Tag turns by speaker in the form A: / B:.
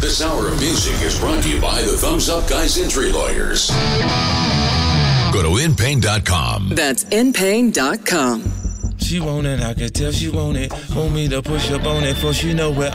A: This hour of music is brought to you by the Thumbs Up Guys Injury Lawyers. Go to InPain.com.
B: That's InPain.com.
C: She want it, I can tell she want it. Want me to push up on it, for she know where